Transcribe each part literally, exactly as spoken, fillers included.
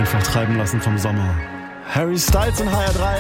einfach treiben lassen vom Sommer. Harry Styles in H R drei.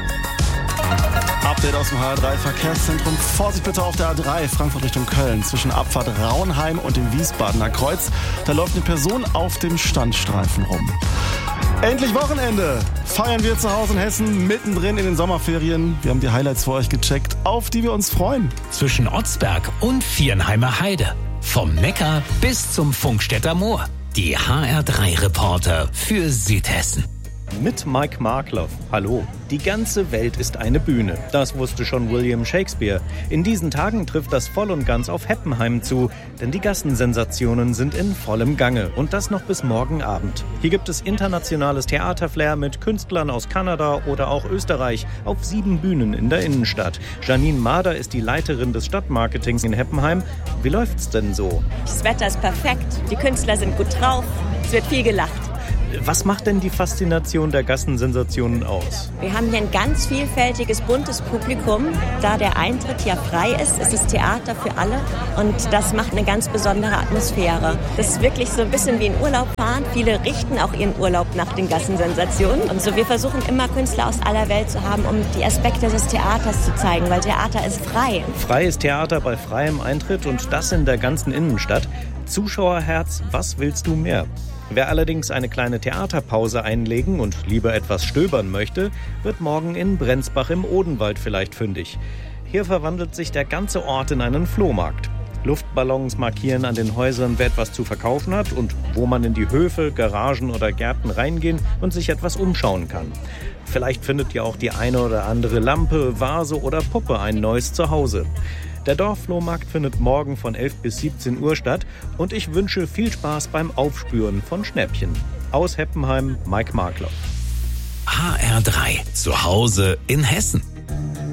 Update aus dem H R drei Verkehrszentrum. Vorsicht bitte auf der A drei, Frankfurt Richtung Köln. Zwischen Abfahrt Raunheim und dem Wiesbadener Kreuz. Da läuft eine Person auf dem Standstreifen rum. Endlich Wochenende! Feiern wir zu Hause in Hessen, mittendrin in den Sommerferien. Wir haben die Highlights für euch gecheckt, auf die wir uns freuen. Zwischen Otzberg und Viernheimer Heide. Vom Neckar bis zum Funkstädter Moor. Die H R drei Reporter für Südhessen. Mit Mike Markloff. Hallo. Die ganze Welt ist eine Bühne. Das wusste schon William Shakespeare. In diesen Tagen trifft das voll und ganz auf Heppenheim zu. Denn die Gassensensationen sind in vollem Gange. Und das noch bis morgen Abend. Hier gibt es internationales Theaterflair mit Künstlern aus Kanada oder auch Österreich auf sieben Bühnen in der Innenstadt. Janine Mader ist die Leiterin des Stadtmarketings in Heppenheim. Wie läuft's denn so? Das Wetter ist perfekt. Die Künstler sind gut drauf. Es wird viel gelacht. Was macht denn die Faszination der Gassensensationen aus? Wir haben hier ein ganz vielfältiges, buntes Publikum. Da der Eintritt ja frei ist, ist es Theater für alle. Und das macht eine ganz besondere Atmosphäre. Das ist wirklich so ein bisschen wie in Urlaub fahren. Viele richten auch ihren Urlaub nach den Gassensensationen. Und so, wir versuchen immer Künstler aus aller Welt zu haben, um die Aspekte des Theaters zu zeigen. Weil Theater ist frei. Freies Theater bei freiem Eintritt und das in der ganzen Innenstadt. Zuschauerherz, was willst du mehr? Wer allerdings eine kleine Theaterpause einlegen und lieber etwas stöbern möchte, wird morgen in Brenzbach im Odenwald vielleicht fündig. Hier verwandelt sich der ganze Ort in einen Flohmarkt. Luftballons markieren an den Häusern, wer etwas zu verkaufen hat und wo man in die Höfe, Garagen oder Gärten reingehen und sich etwas umschauen kann. Vielleicht findet ja auch die eine oder andere Lampe, Vase oder Puppe ein neues Zuhause. Der Dorfflohmarkt findet morgen von elf bis siebzehn Uhr statt und ich wünsche viel Spaß beim Aufspüren von Schnäppchen. Aus Heppenheim, Mike Markloff. H R drei, zu Hause in Hessen.